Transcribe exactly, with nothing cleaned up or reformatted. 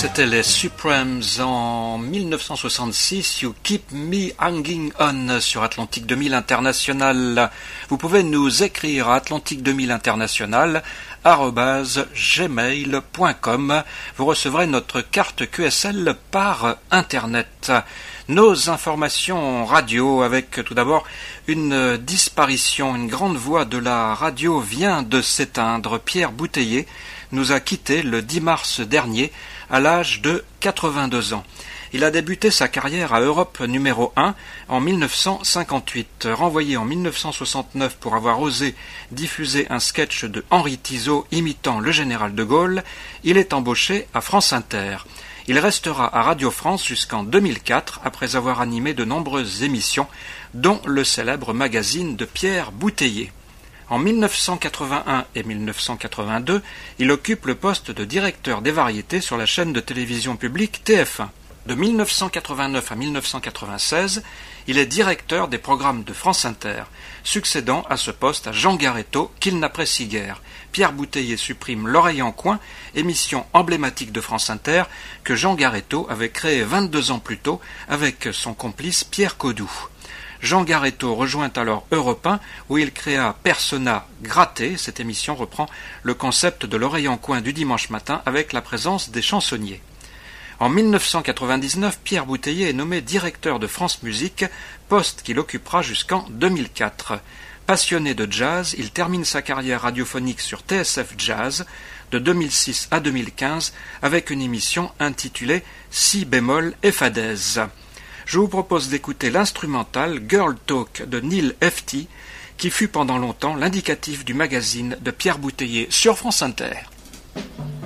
C'était les Supremes en mille neuf cent soixante-six, You Keep Me Hanging On sur Atlantique deux mille International. Vous pouvez nous écrire à Atlantique deux mille International arobase gmail point com. Vous recevrez notre carte Q S L par Internet. Nos informations radio avec tout d'abord une disparition. Une grande voix de la radio vient de s'éteindre. Pierre Bouteiller nous a quittés le dix mars dernier à l'âge de quatre-vingt-deux ans. Il a débuté sa carrière à Europe numéro un en mille neuf cent cinquante-huit. Renvoyé en mille neuf cent soixante-neuf pour avoir osé diffuser un sketch de Henri Tizot imitant le général de Gaulle, il est embauché à France Inter. Il restera à Radio France jusqu'en deux mille quatre après avoir animé de nombreuses émissions, dont le célèbre magazine de Pierre Bouteiller. En mille neuf cent quatre-vingt-un et mille neuf cent quatre-vingt-deux, il occupe le poste de directeur des variétés sur la chaîne de télévision publique T F un. De mille neuf cent quatre-vingt-neuf à mille neuf cent quatre-vingt-seize, il est directeur des programmes de France Inter, succédant à ce poste à Jean Garetteau, qu'il n'apprécie guère. Pierre Bouteiller supprime L'Oreille en coin, émission emblématique de France Inter, que Jean Garetteau avait créée vingt-deux ans plus tôt avec son complice Pierre Caudoux. Jean Garetteau rejoint alors Europe un, où il créa Persona Gratté. Cette émission reprend le concept de L'Oreille en coin du dimanche matin avec la présence des chansonniers. En mille neuf cent quatre-vingt-dix-neuf, Pierre Bouteiller est nommé directeur de France Musique, poste qu'il occupera jusqu'en deux mille quatre. Passionné de jazz, il termine sa carrière radiophonique sur T S F Jazz de deux mille six à deux mille quinze avec une émission intitulée Si bémol et fa dièse. Je vous propose d'écouter l'instrumental Girl Talk de Neil Hefti, qui fut pendant longtemps l'indicatif du magazine de Pierre Bouteiller sur France Inter.